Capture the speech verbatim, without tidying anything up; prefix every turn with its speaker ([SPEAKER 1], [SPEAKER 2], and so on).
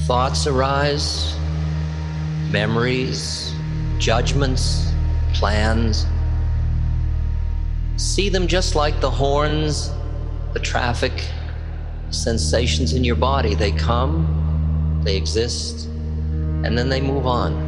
[SPEAKER 1] Thoughts arise, memories, judgments, plans. See them just like the horns, the traffic, sensations in your body. They come, they exist, and then they move on.